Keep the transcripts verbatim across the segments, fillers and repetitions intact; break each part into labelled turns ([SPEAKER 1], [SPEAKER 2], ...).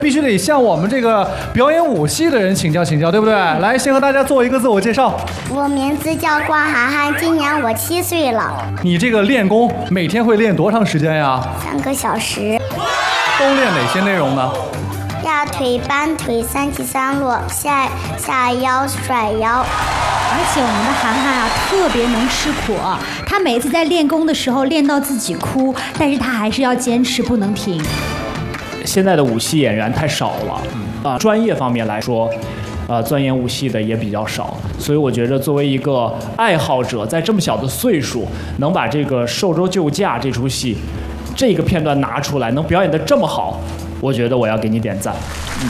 [SPEAKER 1] 必须得向我们这个表演武戏的人请教请教，对不对？来，先和大家做一个自我介绍。
[SPEAKER 2] 我名字叫关涵涵，今年我七岁了。
[SPEAKER 1] 你这个练功每天会练多长时间呀？
[SPEAKER 2] 三个小时。
[SPEAKER 1] 都练哪些内容呢？
[SPEAKER 2] 压腿、搬腿、三起三落、下下腰、甩腰。
[SPEAKER 3] 而且我们的涵涵啊，特别能吃苦。他每次在练功的时候练到自己哭，但是他还是要坚持，不能停。
[SPEAKER 4] 现在的武戏演员太少了，啊，专业方面来说，呃，钻研武戏的也比较少，所以我觉得作为一个爱好者，在这么小的岁数，能把这个《寿州救驾》这出戏，这个片段拿出来，能表演得这么好，我觉得我要给你点赞。嗯。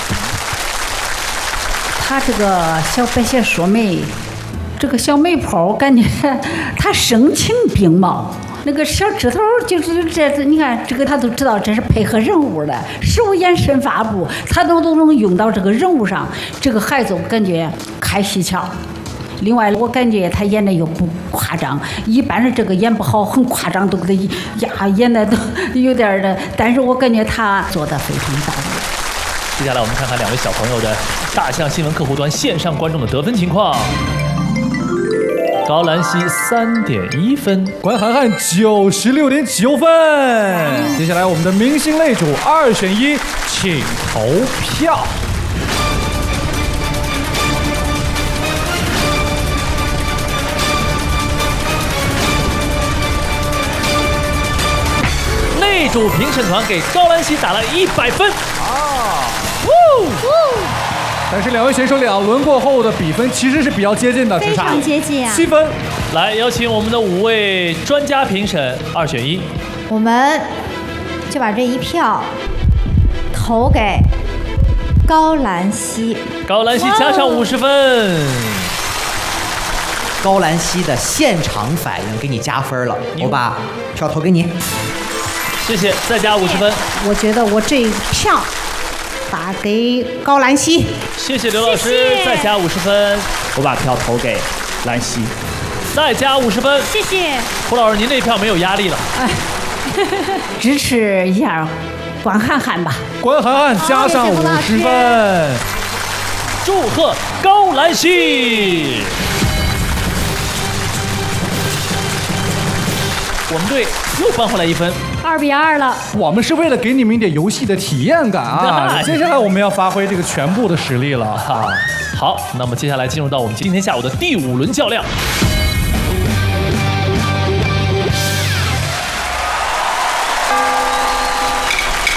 [SPEAKER 5] 他这个小白鞋说媒，这个小媒婆，我感觉他声情并茂，那个小指头就是这，你看这个他都知道这是配合人物的，手眼身发步，他都都能用到这个人物上。这个孩子我感觉开戏巧。另外，我感觉他演的又不夸张，一般的这个演不好很夸张，都给他呀演的都有点的，但是我感觉他做的非常到位。
[SPEAKER 6] 接下来我们看看两位小朋友的大象新闻客户端线上观众的得分情况。高兰溪三点一分，
[SPEAKER 1] 关涵涵九十六点九分。接下来我们的明星擂主二选一，请投票。
[SPEAKER 6] 擂主评审团给高兰溪打了一百分。
[SPEAKER 1] 啊！但是两位选手两轮过后的比分其实是比较接近的，
[SPEAKER 3] 非常接近啊，
[SPEAKER 1] 七分。
[SPEAKER 6] 来，有请我们的五位专家评审，二选一。
[SPEAKER 3] 我们就把这一票投给高兰溪。
[SPEAKER 6] 高兰溪加上五十分。
[SPEAKER 7] 高兰溪的现场反应给你加分了，我把票投给你。
[SPEAKER 6] 谢谢，再加五十分。
[SPEAKER 5] 我觉得我这一票打给高兰溪。
[SPEAKER 6] 谢谢刘老师，谢谢再加五十分。
[SPEAKER 4] 我把票投给兰溪，
[SPEAKER 6] 再加五十分。
[SPEAKER 3] 谢谢
[SPEAKER 6] 胡老师，您这票没有压力了。
[SPEAKER 5] 哎，支持一下关涵涵吧。
[SPEAKER 1] 关涵涵加上五十分。
[SPEAKER 6] 祝贺高兰溪。我们队又扳回来一分，
[SPEAKER 3] 二比二了。
[SPEAKER 1] 我们是为了给你们一点游戏的体验感啊！接下来我们要发挥这个全部的实力了哈。
[SPEAKER 6] 好，那么接下来进入到我们今天下午的第五轮较量。